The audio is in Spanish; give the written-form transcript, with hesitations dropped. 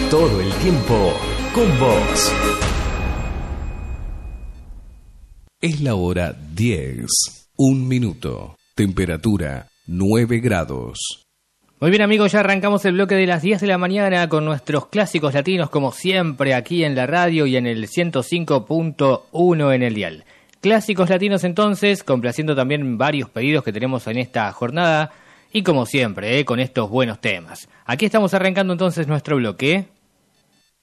Todo el tiempo con vos. Es la hora 10, 1 minuto. Temperatura 9 grados. Muy bien, amigos, ya arrancamos el bloque de las 10 de la mañana con nuestros clásicos latinos, como siempre, aquí en la radio y en el 105.1 en el dial. Clásicos latinos, entonces, complaciendo también varios pedidos que tenemos en esta jornada y, como siempre, con estos buenos temas. Aquí estamos arrancando entonces nuestro bloque.